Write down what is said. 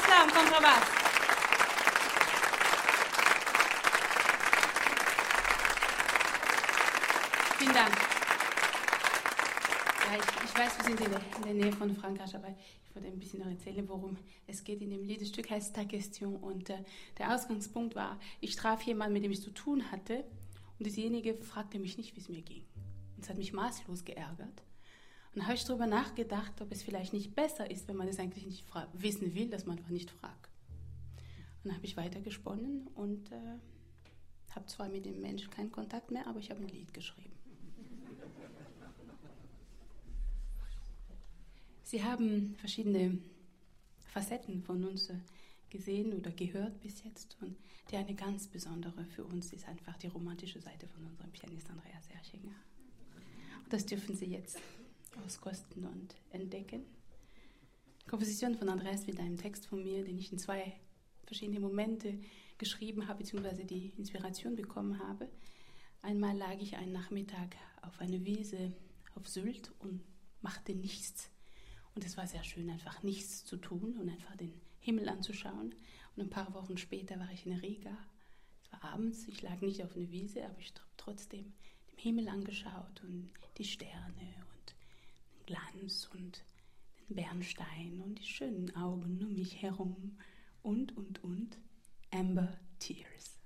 Vanessa am Kontrabass. Vielen Dank. Ja, ich weiß, wir sind in der Nähe von Frankreich, aber ich wollte ein bisschen noch erzählen, worum es geht in dem Lied. Das Stück heißt Ta Question und der Ausgangspunkt war, ich traf jemanden, mit dem ich zu tun hatte und diesjenige fragte mich nicht, wie es mir ging. Und es hat mich maßlos geärgert. Und da habe ich darüber nachgedacht, ob es vielleicht nicht besser ist, wenn man es eigentlich nicht wissen will, dass man einfach nicht fragt. Und dann habe ich weitergesponnen und habe zwar mit dem Menschen keinen Kontakt mehr, aber ich habe ein Lied geschrieben. Sie haben verschiedene Facetten von uns gesehen oder gehört bis jetzt und die eine ganz besondere für uns ist einfach die romantische Seite von unserem Pianist Andreas Erchinger. Und das dürfen Sie jetzt auskosten und entdecken. Die Komposition von Andreas mit einem Text von mir, den ich in 2 verschiedene Momente geschrieben habe, beziehungsweise die Inspiration bekommen habe. Einmal lag ich einen Nachmittag auf einer Wiese auf Sylt und machte nichts. Und es war sehr schön, einfach nichts zu tun und einfach den Himmel anzuschauen. Und ein paar Wochen später war ich in Riga. Es war abends, ich lag nicht auf einer Wiese, aber ich habe trotzdem den Himmel angeschaut und die Sterne und den Glanz und den Bernstein und die schönen Augen um mich herum und Amber Tears.